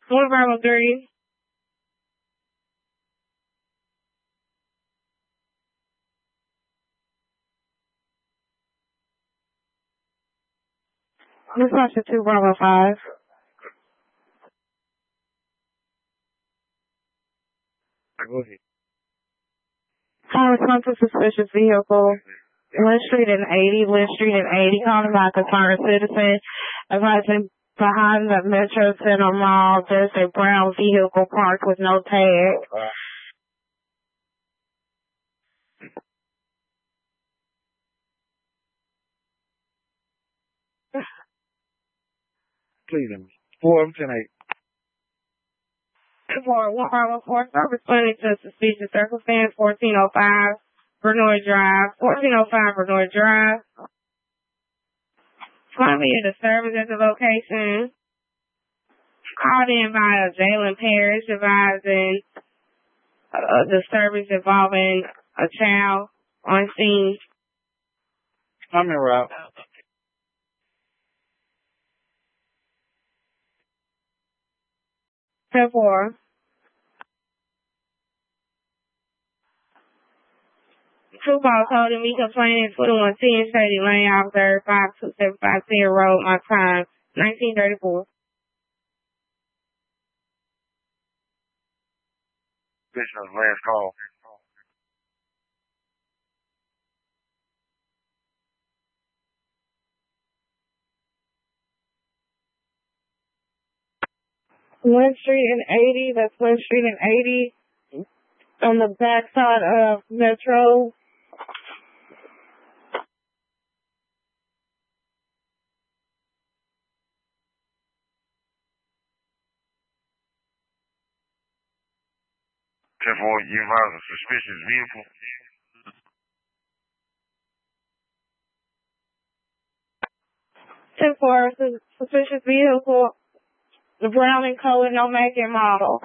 1 Bravo 3. Response to 2 Bravo 5. Go ahead. Call response to suspicious vehicle. Lynn Street and 80, Lynn Street and 80, calling by concerned citizen, advising behind the Metro Center Mall, there's a brown vehicle parked with no tag. Please, 410-8. For 1 Bravo 4, service responding to suspicious circumstance, 1405 Vernoy Drive, 1405 Vernoy Drive. Finally, the service at the location. Called in by Jalen Parrish advising the service involving a child on scene. I'm in route. 10-4. True Ball holding me complaining 2110 Shady Lane, Officer 52750 Road, my time, 1934. Bishop's last call. Lynn Street and 80, that's Lynn Street and 80 on the backside of Metro. Therefore, you advise a suspicious vehicle. For suspicious vehicle, the brown and color, no make and model.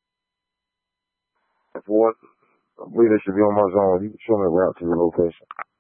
Therefore, I believe they should be on my zone. You can show me a route to the location.